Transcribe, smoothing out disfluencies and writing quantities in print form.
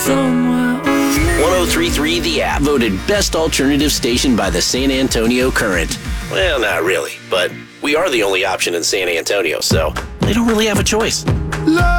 Somewhere only. 1033 The App, voted best alternative station by the San Antonio Current. Well, not really, but we are the only option in San Antonio, so they don't really have a choice. Love.